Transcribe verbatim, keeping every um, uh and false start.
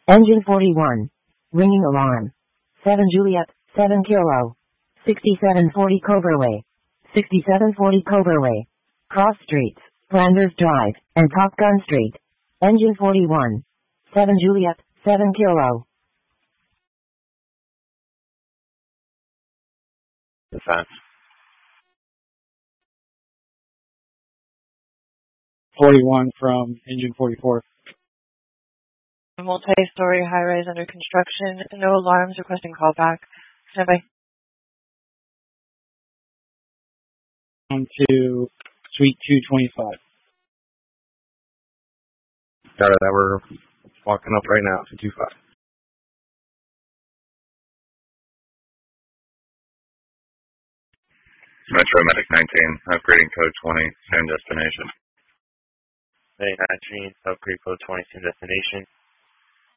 Engine forty-one. Ringing alarm. seven Juliet, seven Kilo. sixty-seven forty Coverway. sixty-seven forty Coverway. Cross Streets, Flanders Drive, and Top Gun Street. Engine forty-one. seven Juliet, seven Kilo. Defense. forty-one from engine forty-four. Multi-story high-rise under construction. No alarms. Requesting callback. Stand by. On to Suite two twenty-five. Got it. That we're walking up right now to two five. Metro Medic nineteen, upgrading code twenty, same destination. Medic nineteen, upgrade code twenty, same destination.